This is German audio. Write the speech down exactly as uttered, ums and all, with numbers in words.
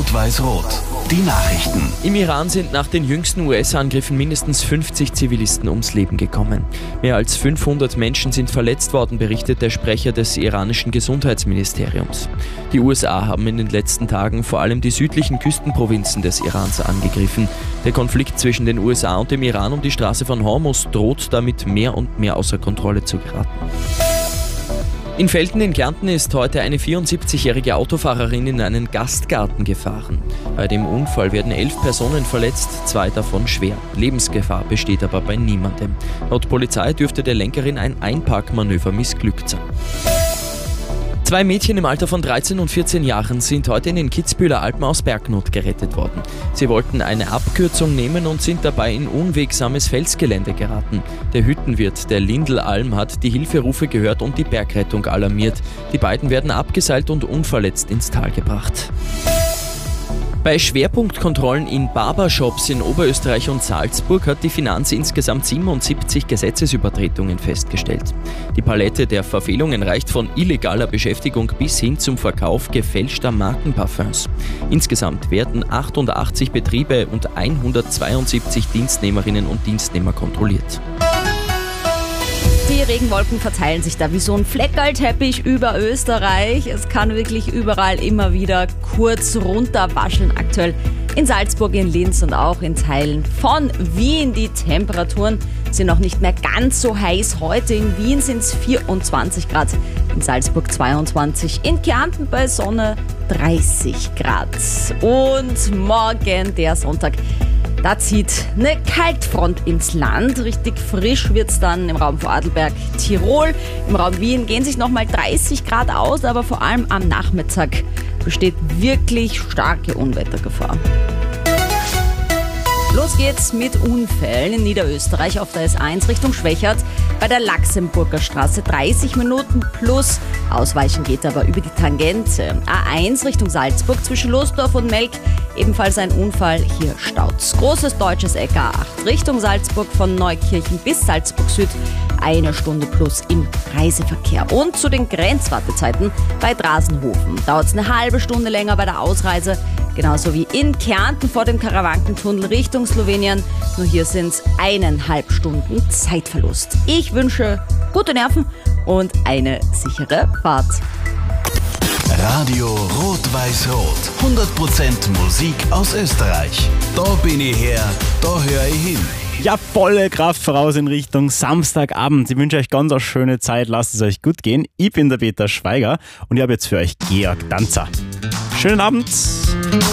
Rot-Weiß-Rot. Die Nachrichten. Im Iran sind nach den jüngsten U S-Angriffen mindestens fünfzig Zivilisten ums Leben gekommen. Mehr als fünfhundert Menschen sind verletzt worden, berichtet der Sprecher des iranischen Gesundheitsministeriums. Die U S A haben in den letzten Tagen vor allem die südlichen Küstenprovinzen des Irans angegriffen. Der Konflikt zwischen den U S A und dem Iran um die Straße von Hormuz droht damit mehr und mehr außer Kontrolle zu geraten. In Velten in Kärnten ist heute eine vierundsiebzigjährige Autofahrerin in einen Gastgarten gefahren. Bei dem Unfall werden elf Personen verletzt, zwei davon schwer. Lebensgefahr besteht aber bei niemandem. Laut Polizei dürfte der Lenkerin ein Einparkmanöver missglückt sein. Zwei Mädchen im Alter von dreizehn und vierzehn Jahren sind heute in den Kitzbüheler Alpen aus Bergnot gerettet worden. Sie wollten eine Abkürzung nehmen und sind dabei in unwegsames Felsgelände geraten. Der Hüttenwirt der Lindelalm hat die Hilferufe gehört und die Bergrettung alarmiert. Die beiden werden abgeseilt und unverletzt ins Tal gebracht. Bei Schwerpunktkontrollen in Barbershops in Oberösterreich und Salzburg hat die Finanz insgesamt siebenundsiebzig Gesetzesübertretungen festgestellt. Die Palette der Verfehlungen reicht von illegaler Beschäftigung bis hin zum Verkauf gefälschter Markenparfums. Insgesamt werden achtundachtzig Betriebe und hundertzweiundsiebzig Dienstnehmerinnen und Dienstnehmer kontrolliert. Die Regenwolken verteilen sich da wie so ein Fleckerlteppich über Österreich. Es kann wirklich überall immer wieder kurz runterwascheln. Aktuell in Salzburg, in Linz und auch in Teilen von Wien. Die Temperaturen sind noch nicht mehr ganz so heiß. Heute in Wien sind es vierundzwanzig Grad, in Salzburg zweiundzwanzig, in Kärnten bei Sonne dreißig Grad. Und morgen, der Sonntag, da zieht eine Kaltfront ins Land. Richtig frisch wird es dann im Raum Vorarlberg, Tirol. Im Raum Wien gehen sich nochmal dreißig Grad aus, aber vor allem am Nachmittag besteht wirklich starke Unwettergefahr. Los geht's mit Unfällen in Niederösterreich auf der S eins Richtung Schwächert bei der Laxenburger Straße. dreißig Minuten plus. Ausweichen geht aber über die Tangente. A eins Richtung Salzburg zwischen Losdorf und Melk. Ebenfalls ein Unfall. Hier staut's. Großes deutsches Eck A acht Richtung Salzburg von Neukirchen bis Salzburg Süd. Eine Stunde plus im Reiseverkehr. Und zu den Grenzwartezeiten bei Drasenhofen. Dauert es eine halbe Stunde länger bei der Ausreise. Genauso wie in Kärnten vor dem Karawankentunnel Richtung Slowenien. Nur hier sind es eineinhalb Stunden Zeitverlust. Ich wünsche gute Nerven und eine sichere Fahrt. Radio Rot-Weiß-Rot. hundert Prozent Musik aus Österreich. Da bin ich her, da höre ich hin. Ja, volle Kraft voraus in Richtung Samstagabend. Ich wünsche euch ganz eine schöne Zeit. Lasst es euch gut gehen. Ich bin der Peter Schweiger und ich habe jetzt für euch Georg Danzer. Schönen Abend.